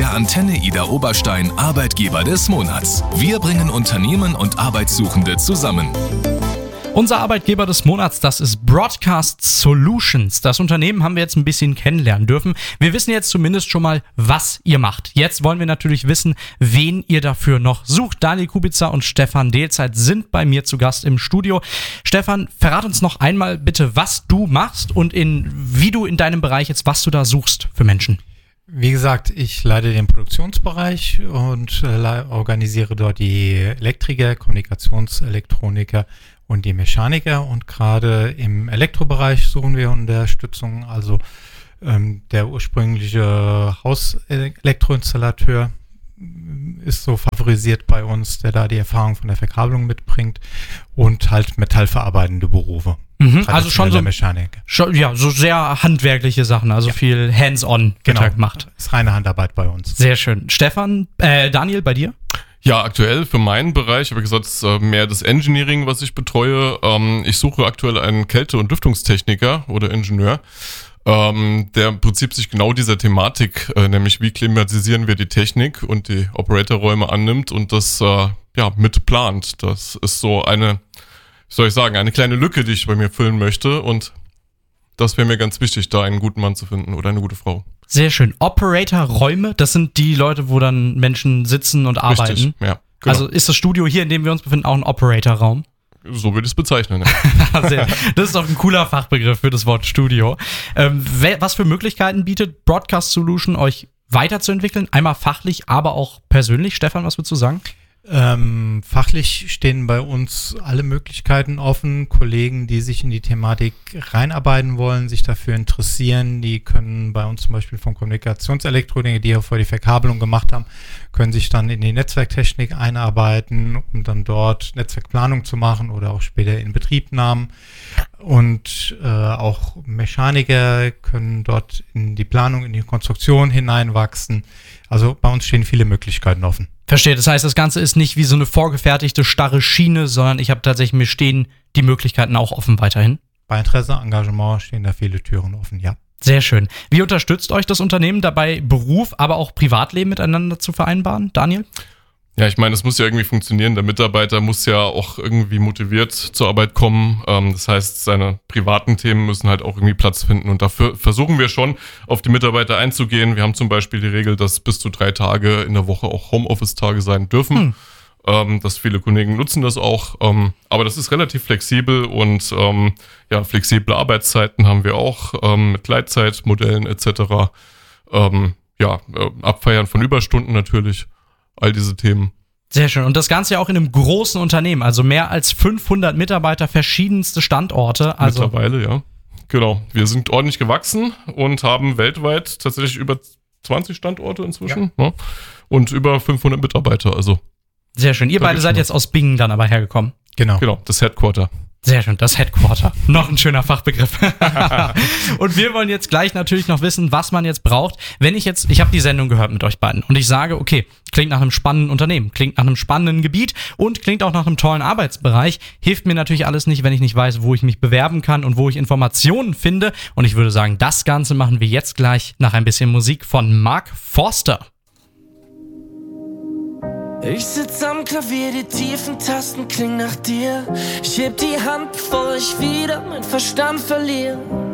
der Antenne Ida Oberstein Arbeitgeber des Monats. Wir bringen Unternehmen und Arbeitssuchende zusammen. Unser Arbeitgeber des Monats, das ist Broadcast Solutions. Das Unternehmen haben wir jetzt ein bisschen kennenlernen dürfen. Wir wissen jetzt zumindest schon mal, was ihr macht. Jetzt wollen wir natürlich wissen, wen ihr dafür noch sucht. Daniel Kubica und Stefan Delzeit sind bei mir zu Gast im Studio. Stefan, verrat uns noch einmal bitte, was du machst und wie du in deinem Bereich jetzt, was du da suchst für Menschen. Wie gesagt, ich leite den Produktionsbereich und organisiere dort die Elektriker, Kommunikationselektroniker und die Mechaniker. Und gerade im Elektrobereich suchen wir Unterstützung. Also der ursprüngliche Hauselektroinstallateur ist so favorisiert bei uns, der da die Erfahrung von der Verkabelung mitbringt, und halt metallverarbeitende Berufe. Also schon so, Mechanik. So sehr handwerkliche Sachen, also viel Hands-on gemacht. Ist reine Handarbeit bei uns. Sehr schön. Stefan, Daniel, bei dir? Ja, aktuell für meinen Bereich, habe ich gesagt, ist mehr das Engineering, was ich betreue. Ich suche aktuell einen Kälte- und Lüftungstechniker oder Ingenieur, der im Prinzip sich genau dieser Thematik, nämlich wie klimatisieren wir die Technik und die Operatorräume annimmt und das mitplant. Das ist so eine kleine Lücke, die ich bei mir füllen möchte, und das wäre mir ganz wichtig, da einen guten Mann zu finden oder eine gute Frau. Sehr schön. Operator-Räume, das sind die Leute, wo dann Menschen sitzen und arbeiten. Richtig, ja. Genau. Also ist das Studio hier, in dem wir uns befinden, auch ein Operator-Raum? So würde ich es bezeichnen. Ja. Das ist doch ein cooler Fachbegriff für das Wort Studio. Was für Möglichkeiten bietet Broadcast Solution, euch weiterzuentwickeln? Einmal fachlich, aber auch persönlich. Stefan, was würdest du sagen? Fachlich stehen bei uns alle Möglichkeiten offen. Kollegen, die sich in die Thematik reinarbeiten wollen, sich dafür interessieren, die können bei uns zum Beispiel von Kommunikationselektroniker, die ja vorher die Verkabelung gemacht haben, können sich dann in die Netzwerktechnik einarbeiten, um dann dort Netzwerkplanung zu machen oder auch später in Betriebnahmen. Und auch Mechaniker können dort in die Planung, in die Konstruktion hineinwachsen. Also bei uns stehen viele Möglichkeiten offen. Verstehe, das heißt, das Ganze ist nicht wie so eine vorgefertigte, starre Schiene, sondern ich habe tatsächlich, mir stehen die Möglichkeiten auch offen weiterhin. Bei Interesse, Engagement stehen da viele Türen offen, ja. Sehr schön. Wie unterstützt euch das Unternehmen dabei, Beruf, aber auch Privatleben miteinander zu vereinbaren? Daniel? Ja, ich meine, es muss ja irgendwie funktionieren. Der Mitarbeiter muss ja auch irgendwie motiviert zur Arbeit kommen. Das heißt, seine privaten Themen müssen halt auch irgendwie Platz finden. Und dafür versuchen wir schon, auf die Mitarbeiter einzugehen. Wir haben zum Beispiel die Regel, dass bis zu 3 Tage in der Woche auch Homeoffice-Tage sein dürfen. Dass viele Kollegen nutzen das auch. Aber das ist relativ flexibel und flexible Arbeitszeiten haben wir auch mit Gleitzeitmodellen etc. Abfeiern von Überstunden natürlich. All diese Themen. Sehr schön. Und das Ganze ja auch in einem großen Unternehmen, also mehr als 500 Mitarbeiter, verschiedenste Standorte. Also mittlerweile, ja. Genau. Wir sind ordentlich gewachsen und haben weltweit tatsächlich über 20 Standorte inzwischen. Ja. Ne? Und über 500 Mitarbeiter. Also sehr schön. Ihr beide seid jetzt aus Bingen dann aber hergekommen. Genau, das Headquarter. Sehr schön, das Headquarter. Noch ein schöner Fachbegriff. Und wir wollen jetzt gleich natürlich noch wissen, was man jetzt braucht. Ich habe die Sendung gehört mit euch beiden und ich sage, okay, klingt nach einem spannenden Unternehmen, klingt nach einem spannenden Gebiet und klingt auch nach einem tollen Arbeitsbereich. Hilft mir natürlich alles nicht, wenn ich nicht weiß, wo ich mich bewerben kann und wo ich Informationen finde. Und ich würde sagen, das Ganze machen wir jetzt gleich nach ein bisschen Musik von Mark Forster. Ich sitz am Klavier, die tiefen Tasten klingen nach dir. Ich heb die Hand, bevor ich wieder meinen Verstand verliere.